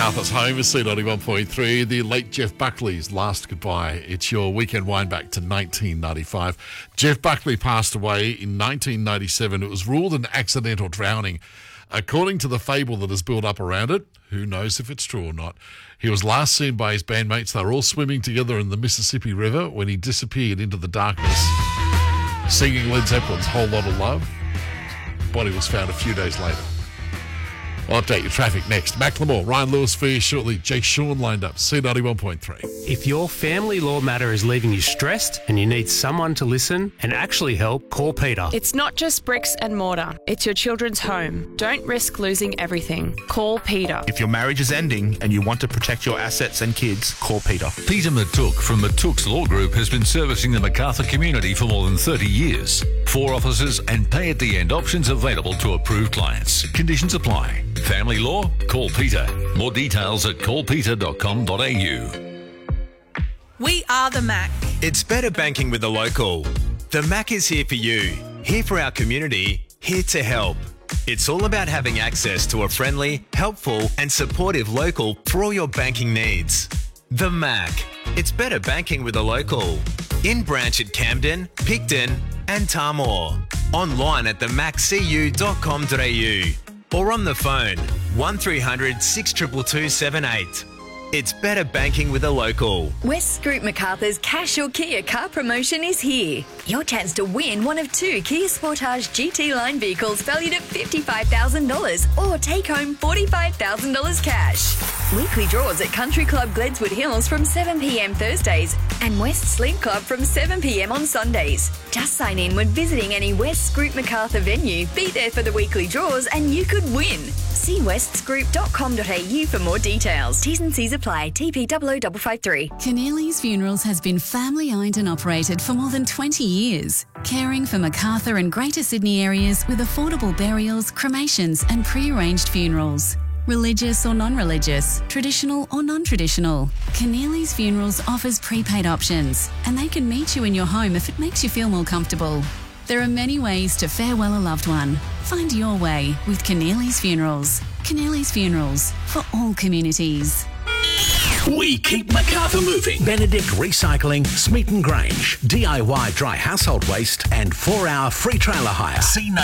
Macarthur's home is C91.3. The late Jeff Buckley's last goodbye. It's your weekend wind back to 1995. Jeff Buckley passed away in 1997. It was ruled an accidental drowning. According to the fable that is built up around it, who knows if it's true or not, he was last seen by his bandmates. They were all swimming together in the Mississippi River when he disappeared into the darkness, singing Led Zeppelin's Whole Lot of Love. Body was found a few days later. I'll update your traffic next. Macklemore, Ryan Lewis for you shortly. Jake Sean lined up, C91.3. If your family law matter is leaving you stressed and you need someone to listen and actually help, call Peter. It's not just bricks and mortar. It's your children's home. Don't risk losing everything. Call Peter. If your marriage is ending and you want to protect your assets and kids, call Peter. Peter Matuk from Matuk's Law Group has been servicing the Macarthur community for more than 30 years. 4 offices and pay-at-the-end options available to approved clients. Conditions apply. Family law? Call Peter. More details at callpeter.com.au. We are the Mac. It's better banking with the local. The Mac is here for you, here for our community, here to help. It's all about having access to a friendly, helpful and supportive local for all your banking needs. The Mac. It's better banking with the local. In branch at Camden, Picton and Tarmore. Online at themaccu.com.au. Or on the phone, 1300 622 78. It's better banking with a local. West Group Macarthur's Cash or Kia car promotion is here. Your chance to win one of 2 Kia Sportage GT line vehicles valued at $55,000 or take home $45,000 cash. Weekly draws at Country Club Gledswood Hills from 7 p.m. Thursdays and West Sleep Club from 7 p.m. on Sundays. Just sign in when visiting any West Group Macarthur venue, be there for the weekly draws and you could win. See westsgroup.com.au for more details. T's and C's apply. TP 00553. Keneally's Funerals has been family owned and operated for more than 20 years, caring for Macarthur and Greater Sydney areas with affordable burials, cremations and pre-arranged funerals. Religious or non-religious, traditional or non-traditional, Keneally's Funerals offers prepaid options and they can meet you in your home if it makes you feel more comfortable. There are many ways to farewell a loved one. Find your way with Keneally's Funerals. Keneally's Funerals for all communities. We keep Macarthur moving. Benedict Recycling, Smeaton Grange, DIY dry household waste and 4-hour free trailer hire.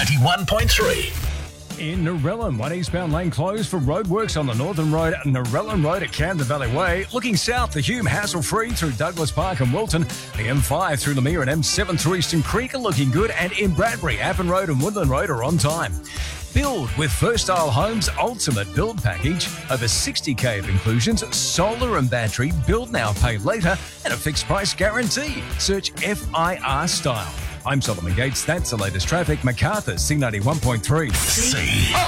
C91.3. In Narellan, one eastbound lane closed for roadworks on the Northern Road, Narellan Road at Camden Valley Way. Looking south, the Hume hassle-free through Douglas Park and Wilton. The M5 through Lemire and M7 through Eastern Creek are looking good. And in Bradbury, Appen Road and Woodland Road are on time. Build with First Style Homes' ultimate build package. Over 60k of inclusions, solar and battery, build now, pay later, and a fixed price guarantee. Search FIR Style. I'm Solomon Gates. That's the latest traffic. Macarthur, C91.3.